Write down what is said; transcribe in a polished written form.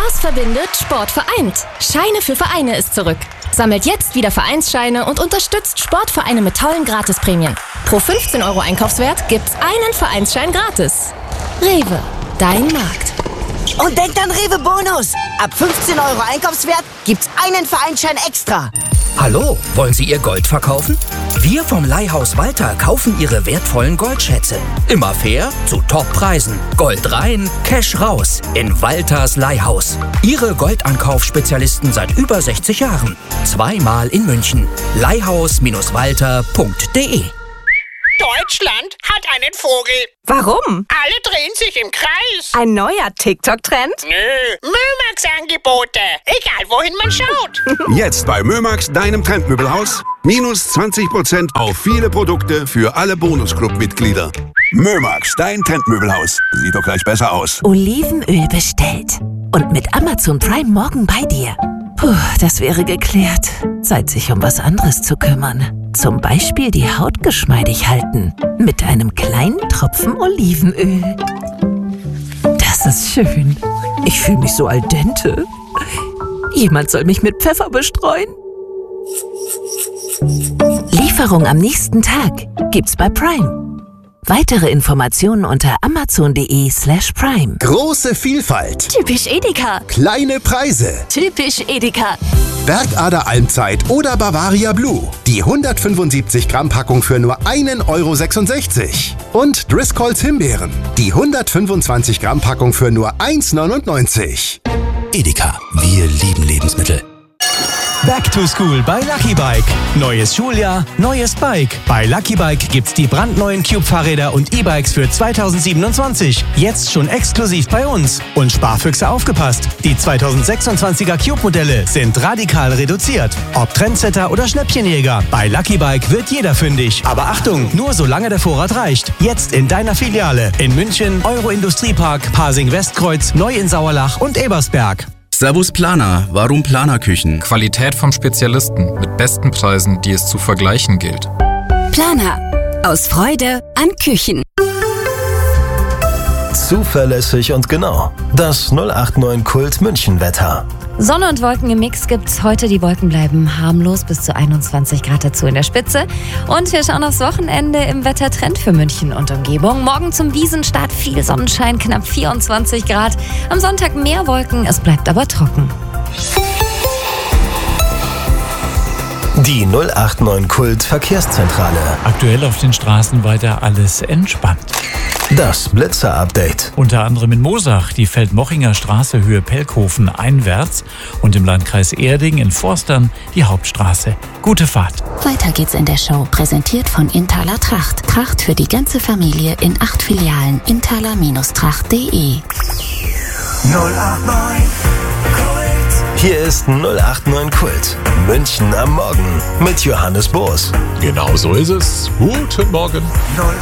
Spaß verbindet, Sport vereint. Scheine für Vereine ist zurück. Sammelt jetzt wieder Vereinsscheine und unterstützt Sportvereine mit tollen Gratisprämien. Pro 15 € Einkaufswert gibt's einen Vereinsschein gratis. Rewe, dein Markt. Und denkt an Rewe Bonus. Ab 15 € Einkaufswert gibt's einen Vereinsschein extra. Hallo, wollen Sie Ihr Gold verkaufen? Wir vom Leihhaus Walter kaufen Ihre wertvollen Goldschätze. Immer fair, zu Toppreisen. Gold rein, Cash raus. In Walters Leihhaus. Ihre Goldankaufspezialisten seit über 60 Jahren. Zweimal in München. Leihhaus-walter.de. Deutschland hat einen Vogel. Warum? Alle drehen sich im Kreis. Ein neuer TikTok-Trend? Nö, Mömax-Angebote. Egal, wohin man schaut. Jetzt bei Mömax, deinem Trendmöbelhaus. Minus 20% auf viele Produkte für alle Bonusclub-Mitglieder. Mömax, dein Trendmöbelhaus. Sieht doch gleich besser aus. Olivenöl bestellt. Und mit Amazon Prime morgen bei dir. Puh, das wäre geklärt. Zeit, sich um was anderes zu kümmern. Zum Beispiel die Haut geschmeidig halten. Mit einem kleinen Tropfen Olivenöl. Das ist schön. Ich fühle mich so al dente. Jemand soll mich mit Pfeffer bestreuen. Lieferung am nächsten Tag gibt's bei Prime. Weitere Informationen unter amazon.de/prime. Große Vielfalt. Typisch Edeka. Kleine Preise. Typisch Edeka. Bergader Almzeit oder Bavaria Blue. Die 175 Gramm Packung für nur 1,66 €. Und Driscolls Himbeeren. Die 125 Gramm Packung für nur 1,99 €. Edeka, wir lieben Lebensmittel. Back to School bei Lucky Bike. Neues Schuljahr, neues Bike. Bei Lucky Bike gibt's die brandneuen Cube-Fahrräder und E-Bikes für 2027. Jetzt schon exklusiv bei uns. Und Sparfüchse aufgepasst. Die 2026er Cube-Modelle sind radikal reduziert. Ob Trendsetter oder Schnäppchenjäger. Bei Lucky Bike wird jeder fündig. Aber Achtung, nur solange der Vorrat reicht. Jetzt in deiner Filiale. In München, Euro-Industriepark, Pasing-Westkreuz, Neu in Sauerlach und Ebersberg. Servus Planer, warum Planerküchen? Qualität vom Spezialisten mit besten Preisen, die es zu vergleichen gilt. Planer. Aus Freude an Küchen. Zuverlässig und genau. Das 089 Kult München Wetter. Sonne und Wolken im Mix gibt's heute. Die Wolken bleiben harmlos bis zu 21 Grad dazu in der Spitze. Und wir schauen aufs Wochenende im Wettertrend für München und Umgebung. Morgen zum Wiesenstart viel Sonnenschein, knapp 24 Grad. Am Sonntag mehr Wolken, es bleibt aber trocken. Die 089 Kult Verkehrszentrale. Aktuell auf den Straßen weiter alles entspannt. Das Blitzer-Update. Unter anderem in Moosach, die Feldmochinger Straße Höhe Pelkhofen einwärts und im Landkreis Erding in Forstern die Hauptstraße. Gute Fahrt. Weiter geht's in der Show, präsentiert von Inthaler Tracht. Tracht für die ganze Familie in 8 Filialen. Inthaler-tracht.de. 089 Hier ist 089 Kult. München am Morgen mit Johannes Boos. Genau so ist es. Guten Morgen.